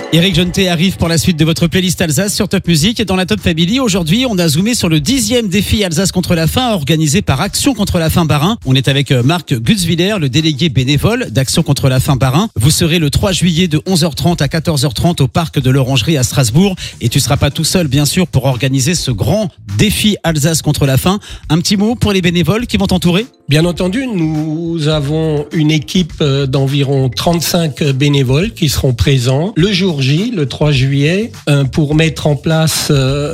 Éric Jeantet arrive pour la suite de votre playlist Alsace sur Top Music. Et dans la Top Family, aujourd'hui, on a zoomé sur le 10e défi Alsace contre la faim organisé par Action contre la faim Bas-Rhin. On est avec Marc Gutzwiller, le délégué bénévole d'Action contre la faim Bas-Rhin. Vous serez le 3 juillet de 11h30 à 14h30 au parc de l'Orangerie à Strasbourg. Et tu seras pas tout seul, bien sûr, pour organiser ce grand défi Alsace contre la faim. Un petit mot pour les bénévoles qui vont t'entourer ? Bien entendu, nous avons une équipe d'environ 35 bénévoles qui seront présents le jour J, le 3 juillet, pour mettre en place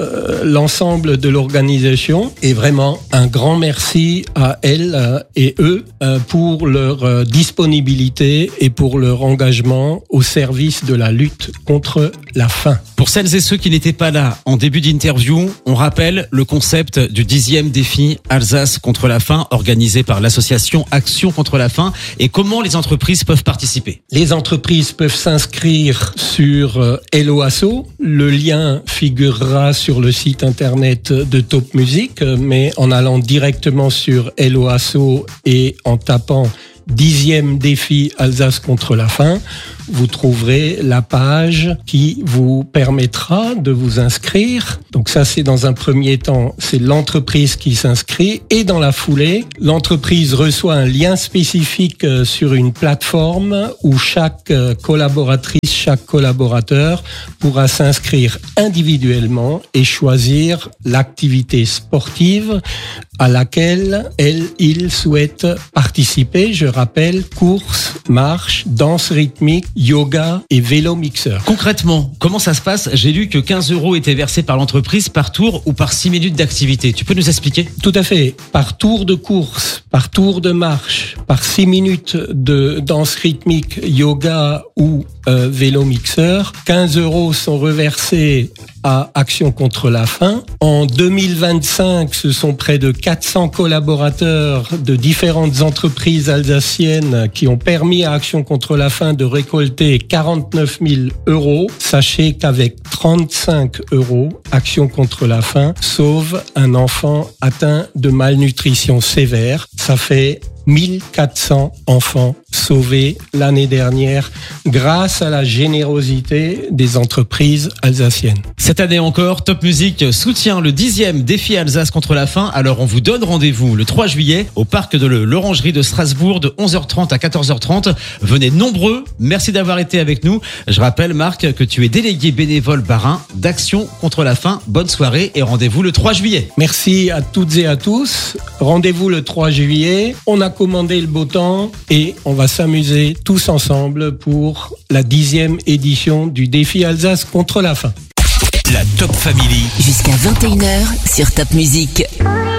l'ensemble de l'organisation. Et vraiment, un grand merci à elles et eux pour leur disponibilité et pour leur engagement au service de la lutte contre la faim. Pour celles et ceux qui n'étaient pas là en début d'interview, on rappelle le concept du 10e défi Alsace contre la faim organisé par l'association Action contre la faim et comment les entreprises peuvent participer. Les entreprises peuvent s'inscrire sur Hello Asso. Le lien figurera sur le site internet de Top Music, mais en allant directement sur Hello Asso et en tapant 10e défi Alsace contre la faim, vous trouverez la page qui vous permettra de vous inscrire. Donc ça, c'est dans un premier temps, c'est l'entreprise qui s'inscrit et dans la foulée, l'entreprise reçoit un lien spécifique sur une plateforme où chaque collaboratrice, chaque collaborateur pourra s'inscrire individuellement et choisir l'activité sportive à laquelle il souhaite participer. Je rappelle, course, marche, danse rythmique, yoga et vélo mixeur. Concrètement, comment ça se passe ? J'ai lu que 15 € étaient versés par l'entreprise par tour ou par 6 minutes d'activité. Tu peux nous expliquer ? Tout à fait. Par tour de course, par tour de marche, par 6 minutes de danse rythmique, yoga ou vélo mixeur, 15 € sont reversés à Action contre la faim. En 2025, ce sont près de 400 collaborateurs de différentes entreprises alsaciennes qui ont permis à Action contre la faim de récolter 49 000 €. Sachez qu'avec 35 €, Action contre la faim sauve un enfant atteint de malnutrition sévère. Ça fait 1400 enfants sauvés l'année dernière grâce à la générosité des entreprises alsaciennes. Cette année encore, Top Music soutient le 10e défi Alsace contre la faim. Alors on vous donne rendez-vous le 3 juillet au parc de l'Orangerie de Strasbourg de 11h30 à 14h30. Venez nombreux. Merci d'avoir été avec nous. Je rappelle, Marc, que tu es délégué bénévole Bas-Rhin d'Action contre la faim. Bonne soirée et rendez-vous le 3 juillet. Merci à toutes et à tous. Rendez-vous le 3 juillet. On a commandé le beau temps et on va s'amuser tous ensemble pour la 10e édition du défi Alsace contre la faim. La Top Family. Jusqu'à 21h sur Top Music.